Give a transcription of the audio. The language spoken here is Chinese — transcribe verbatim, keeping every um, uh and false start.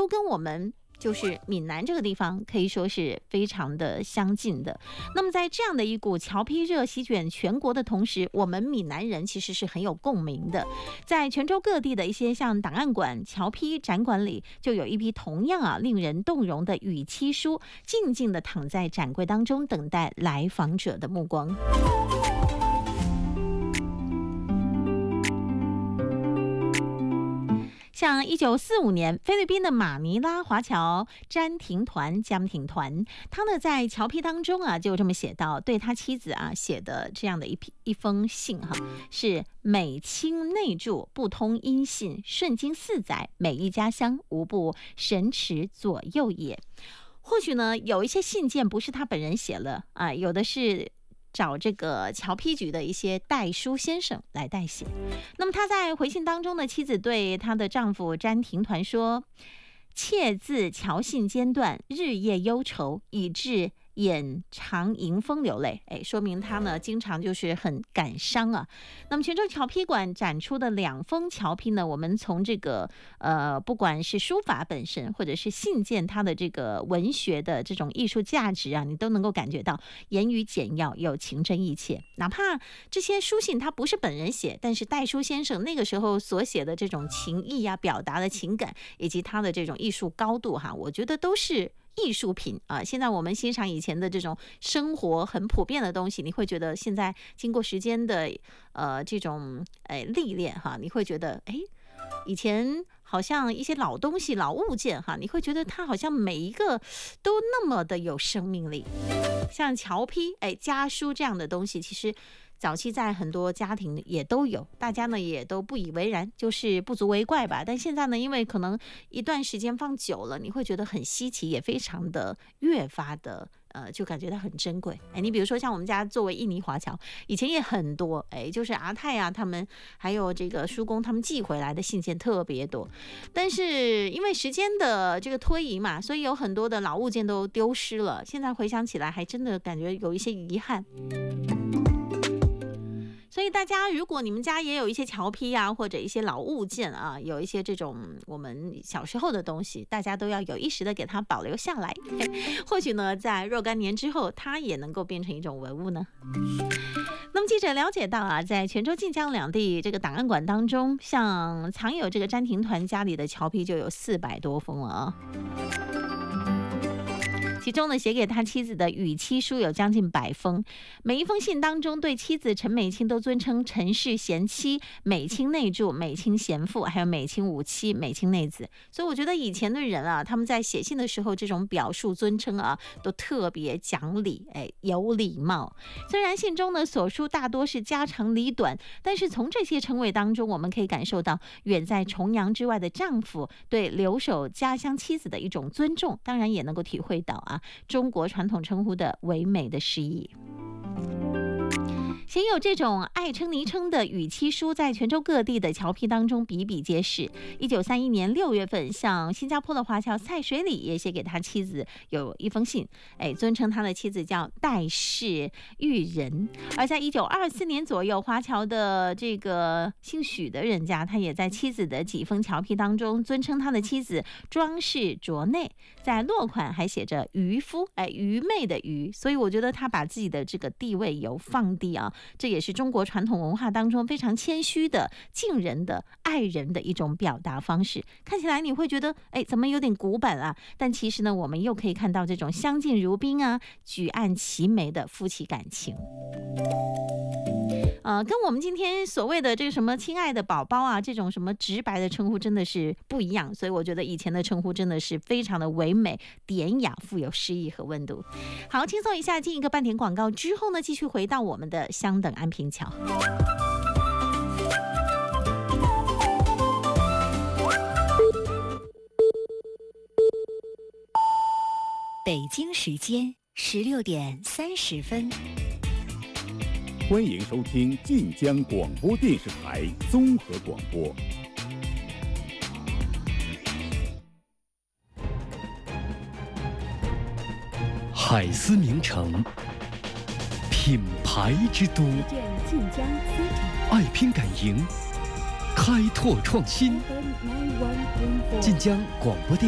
跟我们就是闽南这个地方可以说是非常的相近的。那么在这样的一股侨批热席卷全国的同时，我们闽南人其实是很有共鸣的。在泉州各地的一些像档案馆、侨批展馆里，就有一批同样啊令人动容的语七书，静静地躺在展柜当中，等待来访者的目光。像一九四五年，菲律宾的马尼拉华侨詹廷团江廷团，他呢在侨批当中啊，就这么写到，对他妻子啊写的这样的一一封信哈，是美清内助，不通音信，顺经四载，每一家乡，无不神驰左右也。或许呢，有一些信件不是他本人写了啊，有的是找这个侨批局的一些代书先生来代写。那么他在回信当中的妻子对她的丈夫詹廷团说：“妾自侨信间断，日夜忧愁，以致眼常迎风流泪。”哎，说明他呢经常就是很感伤啊。那么泉州侨批馆展出的两封侨批呢，我们从这个呃，不管是书法本身，或者是信件它的这个文学的这种艺术价值啊，你都能够感觉到言语简要又情真意切。哪怕这些书信它不是本人写，但是代书先生那个时候所写的这种情意啊，表达的情感以及他的这种艺术高度哈，我觉得都是艺术品啊。现在我们欣赏以前的这种生活很普遍的东西，你会觉得现在经过时间的呃这种呃历练哈，你会觉得哎，以前好像一些老东西、老物件哈，你会觉得它好像每一个都那么的有生命力。像侨批、哎家书这样的东西，其实早期在很多家庭也都有，大家呢也都不以为然，就是不足为怪吧。但现在呢，因为可能一段时间放久了，你会觉得很稀奇，也非常的越发的呃，就感觉它很珍贵。哎，你比如说像我们家作为印尼华侨，以前也很多，哎，就是阿泰啊，他们还有这个叔公他们寄回来的信件特别多。但是因为时间的这个推移嘛，所以有很多的老物件都丢失了。现在回想起来，还真的感觉有一些遗憾。所以大家如果你们家也有一些侨批啊，或者一些老物件啊，有一些这种我们小时候的东西，大家都要有意识的给它保留下来。或许呢，在若干年之后，它也能够变成一种文物呢。那么记者了解到啊，在泉州、晋江两地这个档案馆当中，像藏有这个詹廷团家里的侨批就有四百多封了啊。其中呢，写给他妻子的语七书有将近百封，每一封信当中对妻子陈美清都尊称陈氏贤妻、美清内助、美清贤妇，还有美清五妻、美清内子。所以我觉得以前的人啊，他们在写信的时候，这种表述尊称啊，都特别讲理，哎，有礼貌。虽然信中呢所述大多是家长里短，但是从这些称谓当中，我们可以感受到远在重洋之外的丈夫对留守家乡妻子的一种尊重，当然也能够体会到啊中国传统称呼的唯美的诗意。鲜有这种爱称昵称的语七书，在泉州各地的侨批当中比比皆是。一九三一年六月份，像新加坡的华侨蔡水里也写给他妻子有一封信，哎，尊称他的妻子叫戴氏玉人。而在一九二四年左右，华侨的这个姓许的人家，他也在妻子的几封侨批当中尊称他的妻子庄氏卓内，在落款还写着渔夫，哎，愚昧的愚。所以我觉得他把自己的这个地位有放低啊。这也是中国传统文化当中非常谦虚的敬人的爱人的一种表达方式。看起来你会觉得哎，怎么有点古板啊，但其实呢，我们又可以看到这种相敬如宾啊，举案齐眉的夫妻感情。呃，跟我们今天所谓的这个什么亲爱的宝宝啊，这种什么直白的称呼真的是不一样。所以我觉得以前的称呼真的是非常的唯美典雅，富有诗意和温度。好，轻松一下，进一个半点广告之后呢，继续回到我们的相等安平桥。 北京时间十六点三十分。 欢迎收听晋江广播电视台综合广播。 海思名城，品牌之都， 晋江爱拼敢赢，开拓创新。晋江广播电